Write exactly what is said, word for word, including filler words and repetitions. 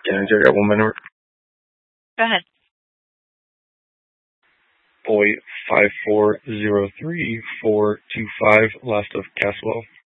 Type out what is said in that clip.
Yeah, I got one minute. Go ahead. Boy five four zero three four two five, last of Caswell.